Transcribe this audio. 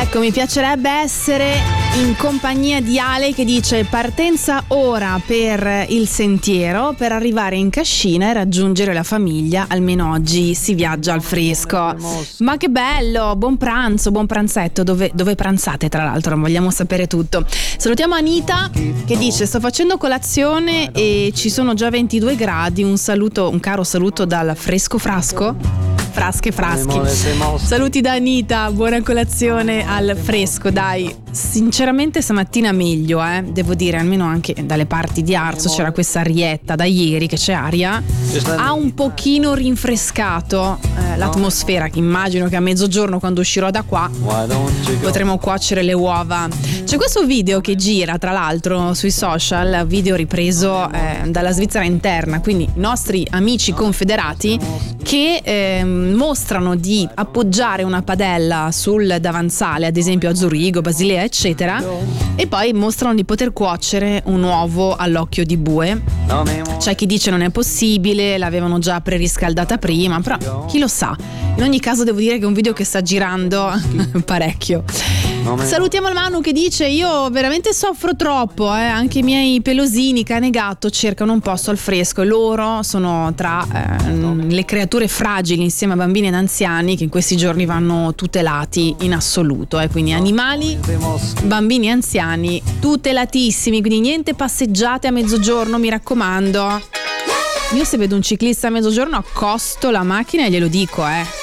Ecco, mi piacerebbe essere in compagnia di Ale che dice partenza ora per il sentiero per arrivare in cascina e raggiungere la famiglia, almeno oggi si viaggia al fresco. Ma che bello, buon pranzo, buon pranzetto, dove pranzate tra l'altro, vogliamo sapere tutto. Salutiamo Anita che dice sto facendo colazione e ci sono già 22 gradi, un caro saluto dal fresco frasco. Frasche fraschi. Saluti da Anita, buona colazione al fresco, dai. Sinceramente stamattina meglio, devo dire, almeno anche dalle parti di Arzo c'era questa arietta da ieri che c'è aria. Ha un pochino rinfrescato l'atmosfera, che immagino che a mezzogiorno quando uscirò da qua potremo cuocere le uova. C'è questo video che gira tra l'altro sui social, video ripreso dalla Svizzera interna, quindi i nostri amici confederati che mostrano di appoggiare una padella sul davanzale, ad esempio a Zurigo, Basilea eccetera, e poi mostrano di poter cuocere un uovo all'occhio di bue. C'è chi dice non è possibile, l'avevano già preriscaldata prima, però chi lo sa. In ogni caso devo dire che è un video che sta girando parecchio. Salutiamo il Manu che dice io veramente soffro troppo, anche i miei pelosini, cane e gatto cercano un posto al fresco e loro sono tra le creature fragili insieme a bambini ed anziani che in questi giorni vanno tutelati in assoluto, quindi animali, bambini e anziani tutelatissimi, quindi niente passeggiate a mezzogiorno, mi raccomando. Io se vedo un ciclista a mezzogiorno accosto la macchina e glielo dico,